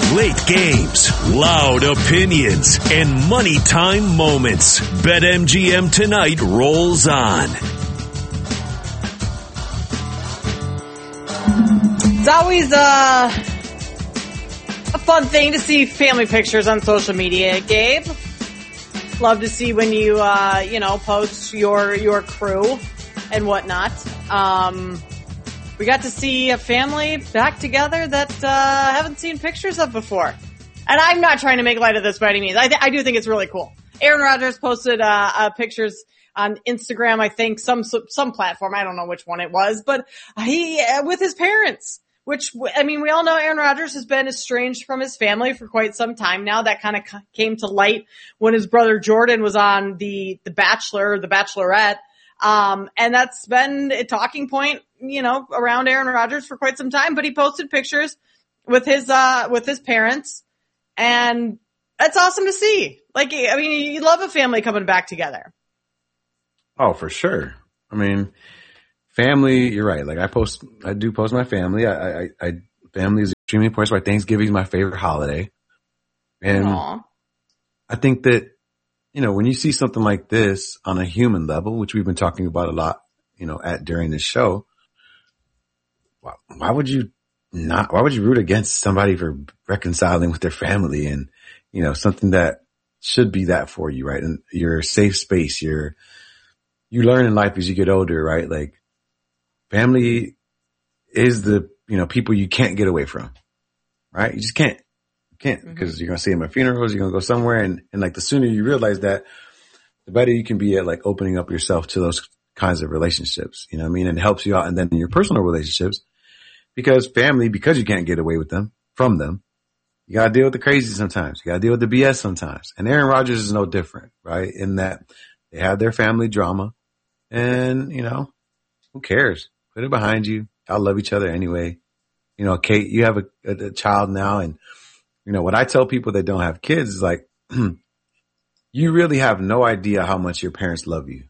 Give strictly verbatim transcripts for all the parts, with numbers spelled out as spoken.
Late games, loud opinions, and money time moments. BetMGM Tonight rolls on. It's always uh, a fun thing to see family pictures on social media, Gabe. Love to see when you, uh, you know, post your, your crew and whatnot. Um, we got to see a family back together that, uh, I haven't seen pictures of before. And I'm not trying to make light of this by any means. I, th- I do think it's really cool. Aaron Rodgers posted, uh, uh, pictures on Instagram, I think, some, some platform. I don't know which one it was, but he, uh, with his parents. Which, I mean, we all know Aaron Rodgers has been estranged from his family for quite some time now. That kind of came to light when his brother Jordan was on the, the Bachelor, the Bachelorette. Um, and that's been a talking point, you know, around Aaron Rodgers for quite some time, but he posted pictures with his, uh, with his parents, and that's awesome to see. Like, I mean, you love a family coming back together. Oh, for sure. I mean, family, you're right. Like I post, I do post my family. I, I, I family is extremely important. Why Thanksgiving is my favorite holiday. And Aww. I think that, you know, when you see something like this on a human level, which we've been talking about a lot, you know, at during this show, why, why would you not, why would you root against somebody for reconciling with their family and, you know, something that should be that for you, right? And your safe space, your, you learn in life as you get older, right? Like, family is the, you know, people you can't get away from, right? You just can't, you can't, because mm-hmm. you're going to see them at funerals, you're going to go somewhere. And, and like the sooner you realize that, the better you can be at like opening up yourself to those kinds of relationships, you know what I mean? And it helps you out. And then in your personal relationships, because family, because you can't get away with them, from them, you got to deal with the crazy sometimes. You got to deal with the B S sometimes. And Aaron Rodgers is no different, right? In that they have their family drama and, you know, who cares? Put it behind you. Y'all love each other anyway. You know, Kate, you have a, a, a child now. And, you know, what I tell people that don't have kids is like, you really have no idea how much your parents love you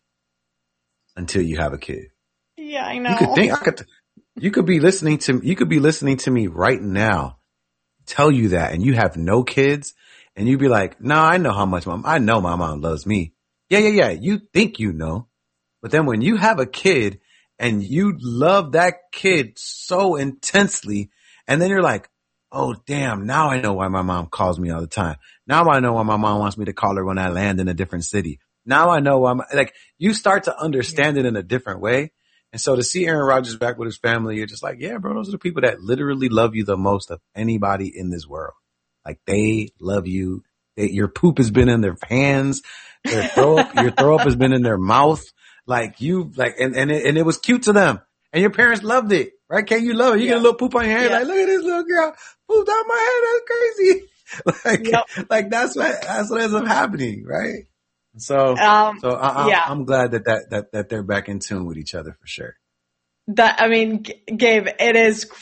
until you have a kid. Yeah, I know. You could think, I could, you could be listening to, you could be listening to me right now, tell you that, and you have no kids, and you'd be like, no, I know how much mom, I know my mom loves me. Yeah, yeah, yeah. You think you know, but then when you have a kid, and you love that kid so intensely. And then you're like, oh, damn, now I know why my mom calls me all the time. Now I know why my mom wants me to call her when I land in a different city. Now I know why, my, like, you start to understand it in a different way. And so to see Aaron Rodgers back with his family, you're just like, yeah, bro, those are the people that literally love you the most of anybody in this world. Like, they love you. They, your poop has been in their hands. Their throw up, your throw up has been in their mouth. Like you, like, and, and it, and it was cute to them. And your parents loved it, right? Can't you love it? You yeah. get a little poop on your hand. Yeah. Like, look at this little girl pooped out my head. That's crazy. Like, yep. like that's what, that's what ends up happening, right? So, um, so I, I, yeah. I'm glad that, that, that, that they're back in tune with each other for sure. That, I mean, Gabe, it is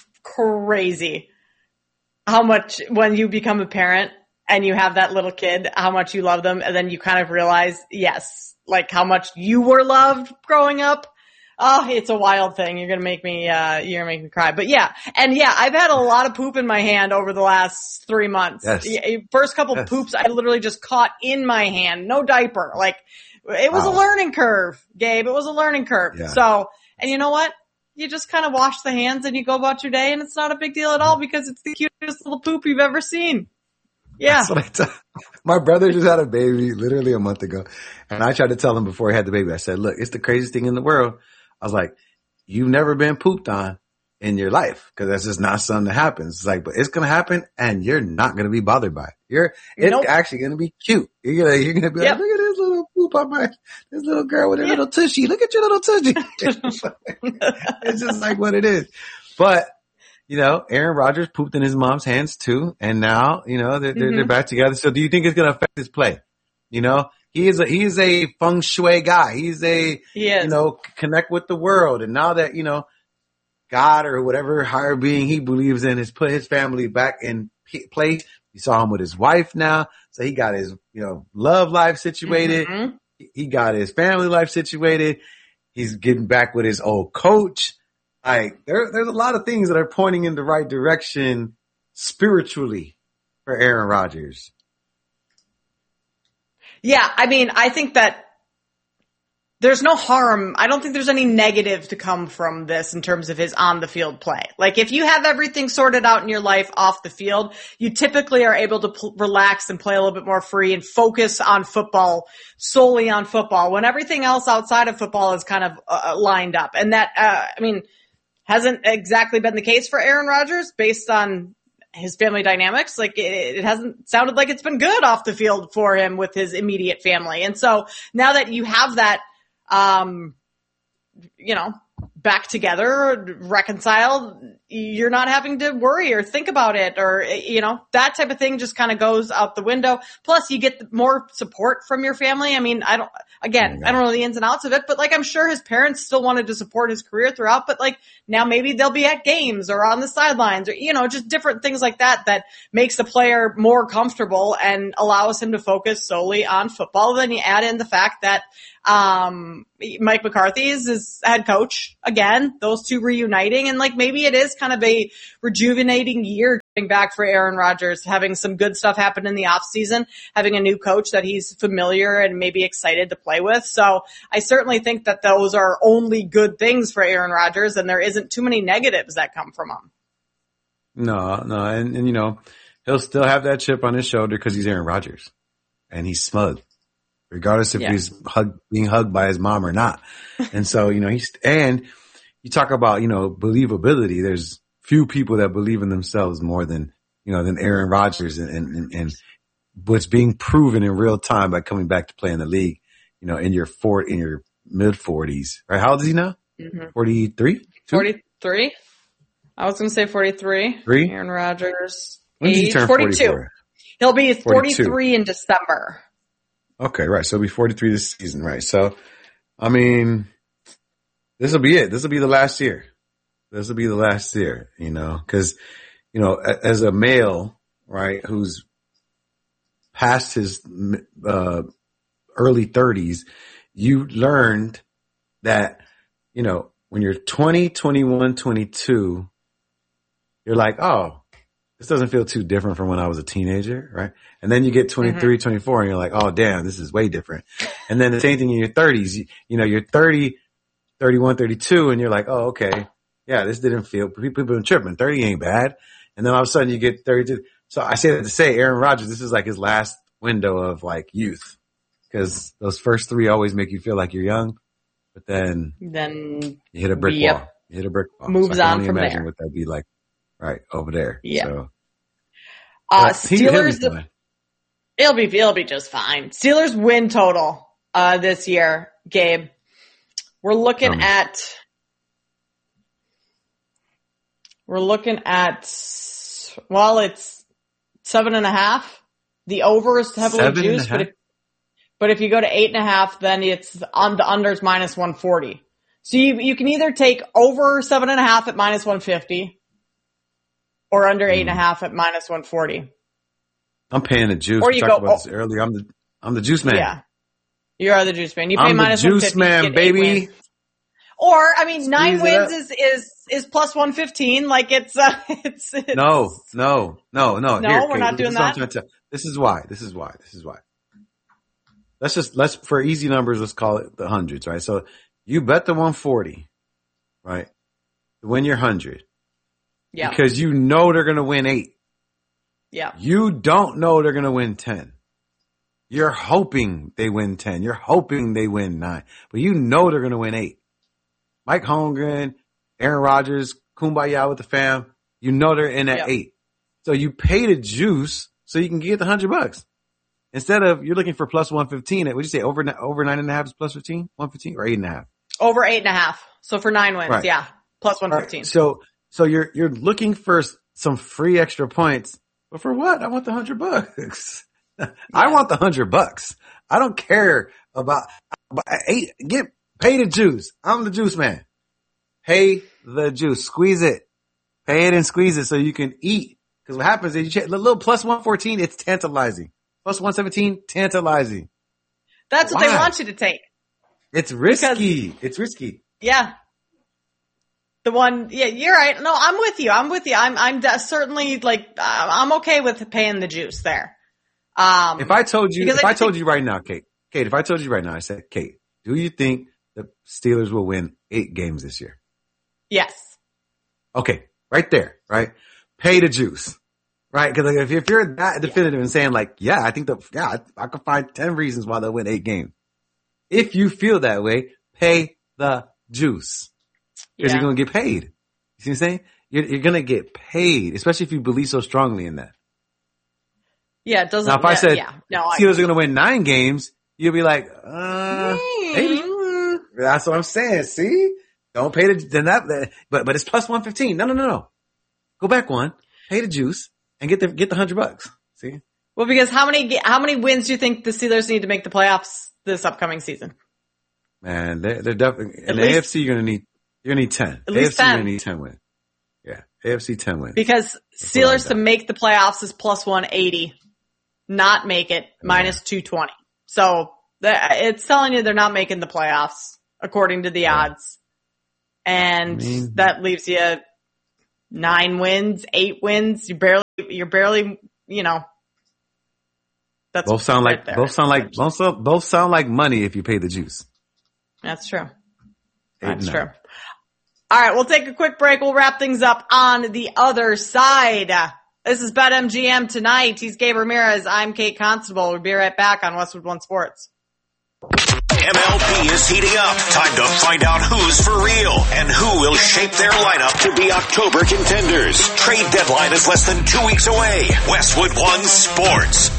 crazy how much when you become a parent and you have that little kid, how much you love them. And then you kind of realize, yes, like how much you were loved growing up. Oh, it's a wild thing. You're going to make me, uh, you're going to make me cry. But yeah. And yeah, I've had a lot of poop in my hand over the last three months. Yes. First couple yes. poops, I literally just caught in my hand. No diaper. Like it was wow. a learning curve, Gabe. It was a learning curve. Yeah. So, and you know what? You just kind of wash the hands and you go about your day and it's not a big deal at all because it's the cutest little poop you've ever seen. Yeah. That's what I tell. My brother just had a baby literally a month ago. And I tried to tell him before he had the baby, I said, look, it's the craziest thing in the world. I was like, you've never been pooped on in your life because that's just not something that happens. It's like, but it's going to happen and you're not going to be bothered by it. You're, it's nope. actually going to be cute. You're going to, you're going to be yep. like, look at this little poop on my, this little girl with her yeah. little tushy. Look at your little tushy. It's just like what it is. But, you know, Aaron Rodgers pooped in his mom's hands too. And now, you know, they're, they're, mm-hmm. they're back together. So do you think it's going to affect his play? You know, he is a, he is a feng shui guy. He's a, he is. you know, connect with the world. And now that, you know, God or whatever higher being he believes in has put his family back in place. You saw him with his wife now. So he got his, you know, love life situated. Mm-hmm. He got his family life situated. He's getting back with his old coach. Like there, there's a lot of things that are pointing in the right direction spiritually for Aaron Rodgers? Yeah, I mean, I think that there's no harm. I don't think there's any negative to come from this in terms of his on the field play. Like if you have everything sorted out in your life off the field, you typically are able to pl- relax and play a little bit more free and focus on football, solely on football, when everything else outside of football is kind of uh, lined up. And that, uh, I mean, hasn't exactly been the case for Aaron Rodgers based on his family dynamics. Like it, it hasn't sounded like it's been good off the field for him with his immediate family. And so now that you have that, Um, you know, back together, reconciled, you're not having to worry or think about it or, you know, that type of thing just kind of goes out the window. Plus you get more support from your family. I mean, I don't, again, I don't know the ins and outs of it, but like I'm sure his parents still wanted to support his career throughout, but like now maybe they'll be at games or on the sidelines or, you know, just different things like that that makes the player more comfortable and allows him to focus solely on football. Then you add in the fact that Um, Mike McCarthy is his head coach again, those two reuniting, and like maybe it is kind of a rejuvenating year getting back for Aaron Rodgers, having some good stuff happen in the off season, having a new coach that he's familiar and maybe excited to play with. So I certainly think that those are only good things for Aaron Rodgers and there isn't too many negatives that come from him. No, no. And, and you know, he'll still have that chip on his shoulder because he's Aaron Rodgers and he's smug. Regardless if yeah. he's hug, being hugged by his mom or not. And so, you know, he's, and you talk about, you know, believability. There's few people that believe in themselves more than, you know, than Aaron Rodgers and, and, and what's being proven in real time by coming back to play in the league, you know, in your four, in your mid forties, right? How old is he now? Mm-hmm. forty-three? forty-three? I was going to say forty-three. Three? Aaron Rodgers. When did he turn forty-two? He'll be forty-three in December. Okay, right. So he'll be forty-three this season, right? So, I mean, this will be it. This will be the last year. This will be the last year, you know, cause, you know, as a male, right, who's past his, uh, early thirties, you learned that, you know, when you're twenty, twenty-one, twenty-two, you're like, oh, this doesn't feel too different from when I was a teenager, right? And then you get twenty-three, mm-hmm. twenty-four, and you're like, oh, damn, this is way different. And then the same thing in your thirties. You, you know, you're thirty, thirty-one, thirty-two, and you're like, oh, okay, yeah, this didn't feel, people have been tripping. thirty ain't bad. And then all of a sudden you get thirty-two. So I say that to say Aaron Rodgers, this is like his last window of like youth. Because those first three always make you feel like you're young. But then, then you hit a brick yep. wall. You hit a brick wall. Moves so I can on only from imagine there. what that'd be like. Right, over there. Yeah. So, uh, he, Steelers, the, it'll be, it'll be just fine. Steelers win total, uh, this year, Gabe. We're looking um, at, we're looking at, well, it's seven and a half. The over is heavily juiced, but if, but if you go to eight and a half, then it's on the unders minus one forty. So you, you can either take over seven and a half at minus one fifty. Or under eight and a half at minus one forty. I'm paying the juice. Or we you talked go, about oh, this earlier. I'm the I'm the juice man. Yeah, you are the juice man. You pay I'm minus the one juice fifty. man, baby. Or I mean, Squeeze nine wins is is is plus one fifteen. Like it's uh, it's, it's no, no, no, no. No, Here, we're okay, not doing that. This is why. This is why. This is why. Let's just let's for easy numbers. Let's call it the hundreds, right? So you bet the one forty, right, to win your hundred. Yeah. Because you know they're going to win eight. Yeah. You don't know they're going to win ten. You're hoping they win ten. You're hoping they win nine. But you know they're going to win eight. Mike Holmgren, Aaron Rodgers, Kumbaya with the fam. You know they're in at yep. eight. So you pay the juice so you can get the hundred bucks. Instead of you're looking for plus one fifteen. What'd you say? Over, over nine and a half is plus fifteen? one fifteen or eight and a half? Over eight and a half. So for nine wins. Right. Yeah. Plus one fifteen. Right. So, So you're, you're looking for some free extra points, but for what? I want the hundred bucks. Yeah. I want the hundred bucks. I don't care about, eight, get, pay the juice. I'm the juice man. Pay the juice. Squeeze it. Pay it and squeeze it so you can eat. Cause what happens is you check the little plus one fourteen, it's tantalizing. Plus one seventeen, tantalizing. That's Why? what they want you to take. It's risky. Because, it's risky. Yeah. The one, yeah, you're right. No, I'm with you. I'm with you. I'm, I'm de- certainly like, uh, I'm okay with paying the juice there. Um, if I told you, if I, I told think, you right now, Kate, Kate, if I told you right now, I said, Kate, do you think the Steelers will win eight games this year? Yes. Okay. Right there, right? Pay the juice, right? Cause like if, if you're that definitive yeah. and saying like, yeah, I think the, yeah, I, I could find ten reasons why they'll win eight games. If you feel that way, pay the juice. Because yeah. you're going to get paid. You see what I'm saying? You're, you're going to get paid, especially if you believe so strongly in that. Yeah, it doesn't. Now, if I said yeah, no, Steelers I, are going to win nine games, you'll be like, uh, mm. maybe. That's what I'm saying. See? Don't pay the, then that, but, but it's plus one fifteen. No, no, no, no. Go back one, pay the juice, and get the, get the hundred bucks. See? Well, because how many, how many wins do you think the Steelers need to make the playoffs this upcoming season? Man, they're, they're definitely, in the A F C, you're going to need, you're going to need ten. At least A F C, ten. you're going to need ten wins. Yeah. A F C ten wins. Because Steelers to make the playoffs is plus one eighty. Not make it, minus yeah. two twenty. So it's telling you they're not making the playoffs according to the yeah. odds. And I mean, that leaves you nine wins, eight wins. You barely, you're barely, you know, that's both sound right like, there. both sound like, both, both sound like money if you pay the juice. That's true. Eight That's nine. true. All right. We'll take a quick break. We'll wrap things up on the other side. This is BetMGM Tonight. He's Gabe Ramirez. I'm Kate Constable. We'll be right back on Westwood One Sports. M L B is heating up. Time to find out who's for real and who will shape their lineup to be October contenders. Trade deadline is less than two weeks away. Westwood One Sports.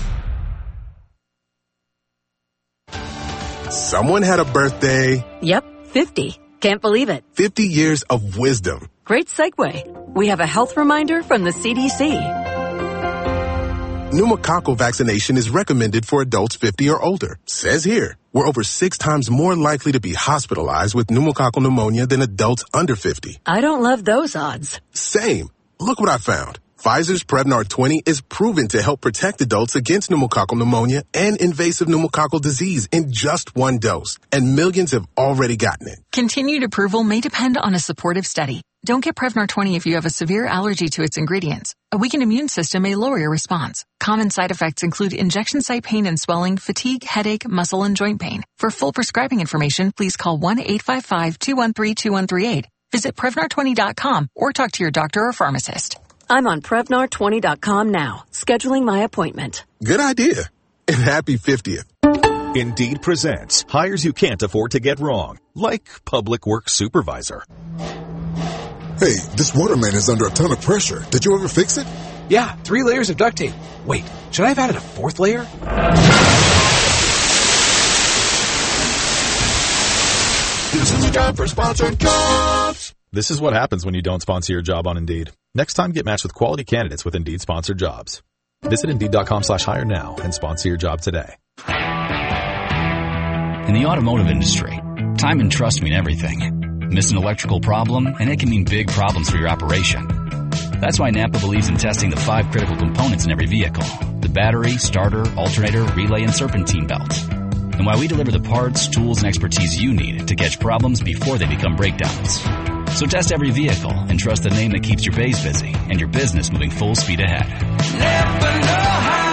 Someone had a birthday. Yep, fifty. Can't believe it. fifty years of wisdom. Great segue. We have a health reminder from the C D C. Pneumococcal vaccination is recommended for adults fifty or older. Says here, we're over six times more likely to be hospitalized with pneumococcal pneumonia than adults under fifty. I don't love those odds. Same. Look what I found. Pfizer's Prevnar twenty is proven to help protect adults against pneumococcal pneumonia and invasive pneumococcal disease in just one dose, and millions have already gotten it. Continued approval may depend on a supportive study. Don't get Prevnar twenty if you have a severe allergy to its ingredients. A weakened immune system may lower your response. Common side effects include injection site pain and swelling, fatigue, headache, muscle, and joint pain. For full prescribing information, please call one eight five five, two one three, two one three eight. Visit Prevnar twenty dot com or talk to your doctor or pharmacist. I'm on Prevnar twenty dot com now, scheduling my appointment. Good idea. And happy fiftieth. Indeed presents hires you can't afford to get wrong, like public works supervisor. Hey, this water main is under a ton of pressure. Did you ever fix it? Yeah, three layers of duct tape. Wait, should I have added a fourth layer? This is a job for sponsored jobs. This is what happens when you don't sponsor your job on Indeed. Next time, get matched with quality candidates with Indeed sponsored jobs. Visit Indeed.com slash hire now and sponsor your job today. In the automotive industry, time and trust mean everything. Miss an electrical problem, and it can mean big problems for your operation. That's why Napa believes in testing the five critical components in every vehicle: the battery, starter, alternator, relay, and serpentine belt. And why we deliver the parts, tools, and expertise you need to catch problems before they become breakdowns. So test every vehicle and trust the name that keeps your bays busy and your business moving full speed ahead. Never know how.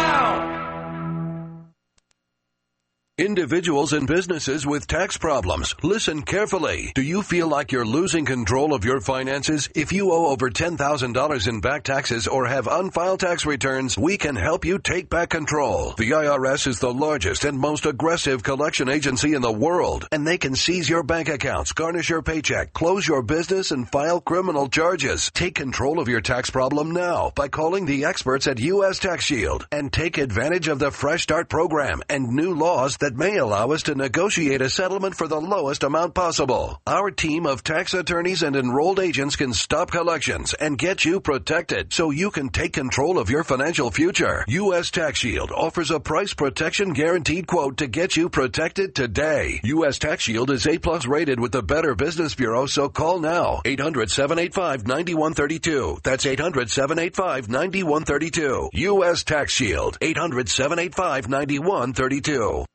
Individuals and businesses with tax problems, listen carefully. Do you feel like you're losing control of your finances? If you owe over ten thousand dollars in back taxes or have unfiled tax returns, we can help you take back control. The I R S is the largest and most aggressive collection agency in the world, and they can seize your bank accounts, garnish your paycheck, close your business, and file criminal charges. Take control of your tax problem now by calling the experts at U S Tax Shield and take advantage of the Fresh Start program and new laws that that may allow us to negotiate a settlement for the lowest amount possible. Our team of tax attorneys and enrolled agents can stop collections and get you protected so you can take control of your financial future. U S Tax Shield offers a price protection guaranteed quote to get you protected today. U S Tax Shield is A plus rated with the Better Business Bureau, so call now. eight hundred, seven eight five, nine one three two. That's eight hundred, seven eight five, nine one three two. U S Tax Shield. eight hundred, seven eight five, nine one three two.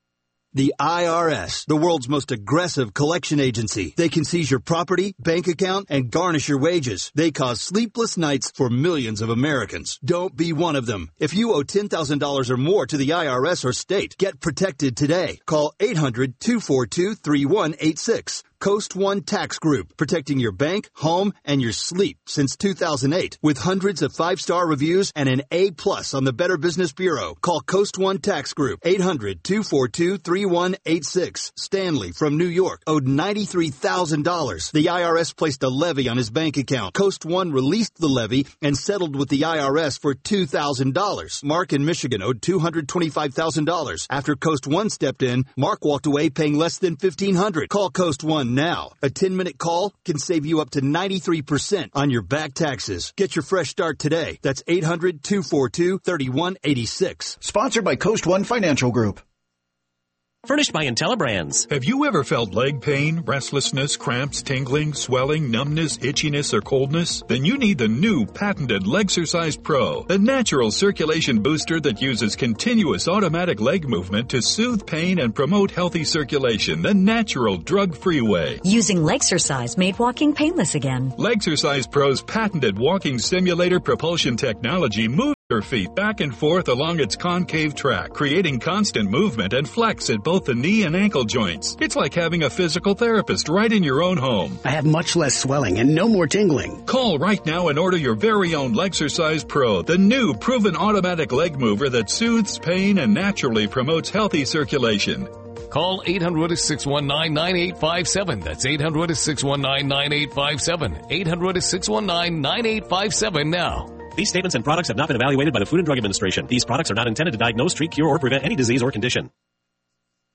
The I R S, the world's most aggressive collection agency. They can seize your property, bank account, and garnish your wages. They cause sleepless nights for millions of Americans. Don't be one of them. If you owe ten thousand dollars or more to the I R S or state, get protected today. Call eight hundred, two four two, three one eight six. Coast One Tax Group, protecting your bank, home, and your sleep since two thousand eight. With hundreds of five-star reviews and an A plus on the Better Business Bureau. Call Coast One Tax Group, eight hundred, two four two, three one eight six. Stanley from New York owed ninety-three thousand dollars. The I R S placed a levy on his bank account. Coast One released the levy and settled with the I R S for two thousand dollars. Mark in Michigan owed two hundred twenty-five thousand dollars. After Coast One stepped in, Mark walked away paying less than fifteen hundred dollars. Call Coast One now. A ten-minute call can save you up to ninety-three percent on your back taxes. Get your fresh start today. That's eight hundred, two four two, three one eight six. Sponsored by Coast One Financial Group. Furnished by IntelliBrands. Have you ever felt leg pain, restlessness, cramps, tingling, swelling, numbness, itchiness, or coldness? Then you need the new patented Legsercise Pro, the natural circulation booster that uses continuous automatic leg movement to soothe pain and promote healthy circulation the natural drug-free way. Using Legsercise made walking painless again. Legsercise Pro's patented walking simulator propulsion technology moves your feet back and forth along its concave track, creating constant movement and flex at both the knee and ankle joints. It's like having a physical therapist right in your own home. I have much less swelling and no more tingling. Call right now and order your very own Legsercise Pro, the new proven automatic leg mover that soothes pain and naturally promotes healthy circulation. Call eight hundred, six one nine, nine eight five seven. That's eight hundred, six one nine, nine eight five seven. eight hundred, six one nine, nine eight five seven now. These statements and products have not been evaluated by the Food and Drug Administration. These products are not intended to diagnose, treat, cure, or prevent any disease or condition.